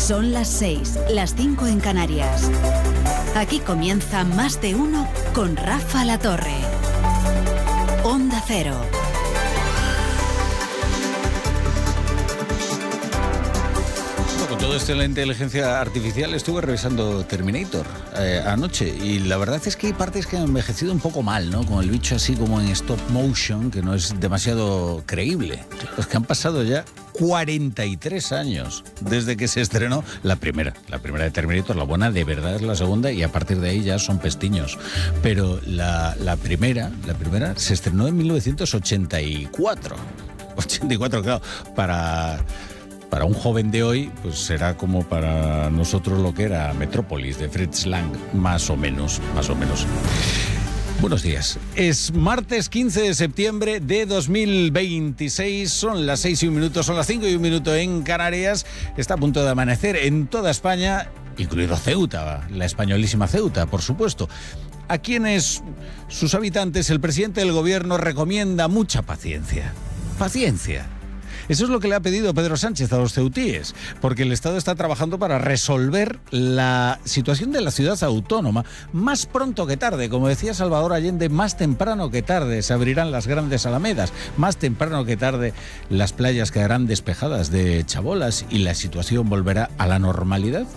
Son las 6, las 5 en Canarias. Aquí comienza Más de Uno con Rafa La Torre. Onda Cero. Con todo esto de la inteligencia artificial estuve revisando Terminator anoche y la verdad es que hay partes que han envejecido un poco mal, ¿no? Con el bicho así como en stop motion, que no es demasiado creíble. Es que han pasado ya 43 años desde que se estrenó la primera de Terminator. La buena de verdad es la segunda y a partir de ahí ya son pestiños. Pero la primera se estrenó en 1984. 84, claro, para un joven de hoy, pues será como para nosotros lo que era Metrópolis de Fritz Lang, más o menos. Buenos días. Es martes 15 de septiembre de 2026. Son las 6 y un minuto, son las 5 y un minuto en Canarias. Está a punto de amanecer en toda España, incluido Ceuta, la españolísima Ceuta, por supuesto. A quienes, sus habitantes, el presidente del gobierno recomienda mucha paciencia. Paciencia. Eso es lo que le ha pedido Pedro Sánchez a los ceutíes, porque el Estado está trabajando para resolver la situación de la ciudad autónoma. Más pronto que tarde, como decía Salvador Allende, más temprano que tarde se abrirán las grandes alamedas, más temprano que tarde las playas quedarán despejadas de chabolas y la situación volverá a la normalidad.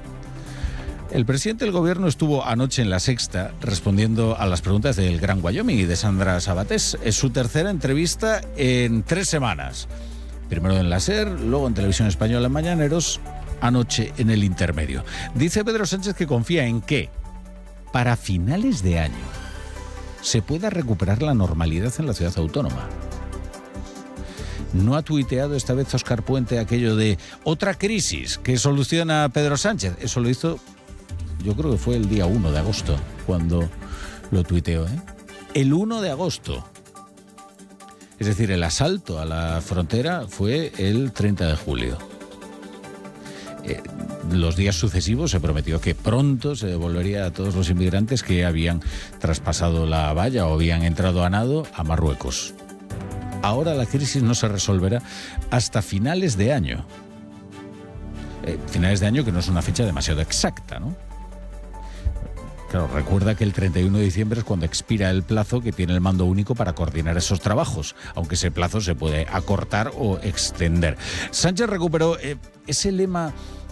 El presidente del gobierno estuvo anoche en La Sexta respondiendo a las preguntas del Gran Wyoming y de Sandra Sabatés. Es su tercera entrevista en 3 semanas. Primero en la SER, luego en Televisión Española en Mañaneros, anoche en El Intermedio. Dice Pedro Sánchez que confía en que, para finales de año, se pueda recuperar la normalidad en la ciudad autónoma. No ha tuiteado esta vez Óscar Puente aquello de otra crisis que soluciona Pedro Sánchez. Eso lo hizo, yo creo que fue el día 1 de agosto, cuando lo tuiteó, El 1 de agosto. Es decir, el asalto a la frontera fue el 30 de julio. Los días sucesivos se prometió que pronto se devolvería a todos los inmigrantes que habían traspasado la valla o habían entrado a nado a Marruecos. Ahora la crisis no se resolverá hasta finales de año. Finales de año que no es una fecha demasiado exacta, ¿no? Claro, recuerda que el 31 de diciembre es cuando expira el plazo que tiene el mando único para coordinar esos trabajos, aunque ese plazo se puede acortar o extender. Sánchez recuperó ese lema